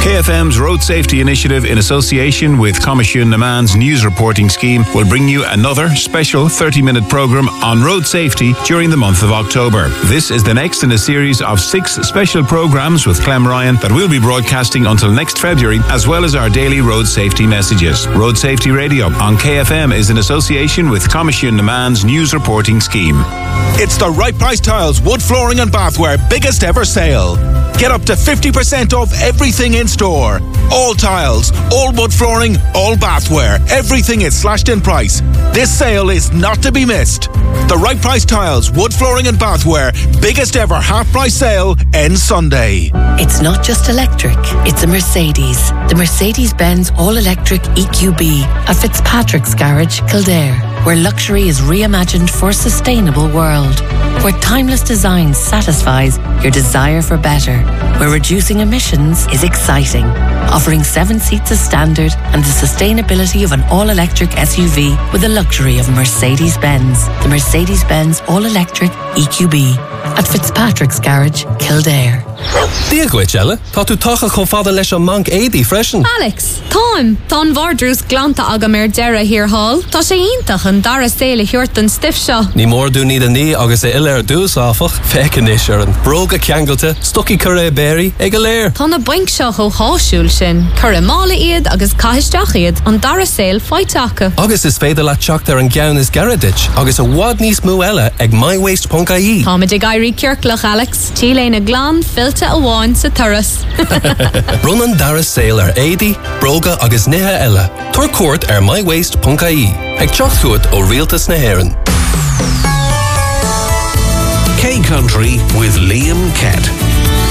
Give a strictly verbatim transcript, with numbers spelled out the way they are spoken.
K F M's Road Safety Initiative, in association with Comisiún na Meán's news reporting scheme, will bring you another special thirty-minute programme on road safety during the month of October. This is the next in a series of six special programmes with Clem Ryan that will be broadcasting until next February, as well as our daily road safety messages. Road Safety Radio on K F M is in association with Comisiún na Meán's news reporting scheme. It's the Right Price Tiles Wood Flooring and Bathware biggest ever sale. Get up to fifty percent off everything in store. All tiles, all wood flooring, all bathware. Everything is slashed in price. This sale is not to be missed. The Right Price Tiles Wood Flooring and Bathware biggest ever half price sale ends Sunday. It's not just electric, it's a Mercedes. The Mercedes-Benz all-electric E Q B at Fitzpatrick's Garage, Kildare, where luxury is reimagined for a sustainable world, where timeless design satisfies your desire for better, where reducing emissions is exciting, offering seven seats as standard and the sustainability of an all-electric S U V with the luxury of Mercedes-Benz. The Mercedes-Benz all-electric E Q B at Fitzpatrick's Garage, Kildare. Díaghaid, Ella, tá tú tacha chomh fada leis an manc éadaí freisin. Alex, táim, tá an bhardrús glanta agam ar deireadh hir hall. Tá sé iontach an dara saoile thuirt an stiff seo. Ní mór dú ní a ní agus é ile ar dús áfach, fecin is ar an bróga ceangailta, stoci curé béirí ag a léir. Tá na baink seo cho háisiúil sin, curé mála iad agus caiisteach iad an dara saoil fáiteacha. Agus is féidir le teacht ar an gceann is garadit, agus a bhád níos mú eile ag my waste dot I E. Tá muid ag airí ceirclach, Alex, tíléin a glán fillte a bháin sa turas. Run an dara saoil ar éadaí, bróga agus nithe eile. Tuair cuairt ar my waste dot I E. Ag teacht chuait ó rialtas na hÉireann. K Country with Liam Kett.